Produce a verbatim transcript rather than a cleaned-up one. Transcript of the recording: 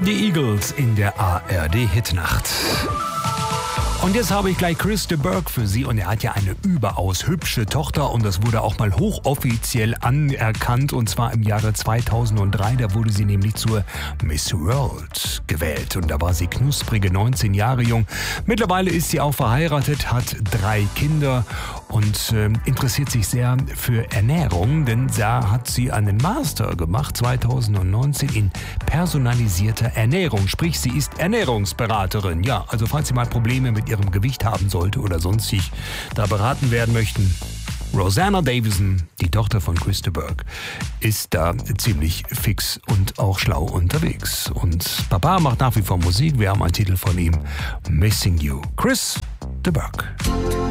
Die Eagles in der A R D-Hitnacht. Und jetzt habe ich gleich Chris de Burgh für Sie und er hat ja eine überaus hübsche Tochter und das wurde auch mal hochoffiziell anerkannt und zwar im Jahre zweitausenddrei, da wurde sie nämlich zur Miss World gewählt und da war sie knusprige neunzehn Jahre jung. Mittlerweile ist sie auch verheiratet, hat drei Kinder und äh, interessiert sich sehr für Ernährung, denn da hat sie einen Master gemacht zweitausendneunzehn in personalisierter Ernährung, sprich sie ist Ernährungsberaterin. Ja, also falls Sie mal Probleme mit ihrem Gewicht haben sollte oder sonstig da beraten werden möchten. Rosanna Davison, die Tochter von Chris de Burgh, ist da ziemlich fix und auch schlau unterwegs. Und Papa macht nach wie vor Musik. Wir haben einen Titel von ihm, Missing You. Chris de Burgh.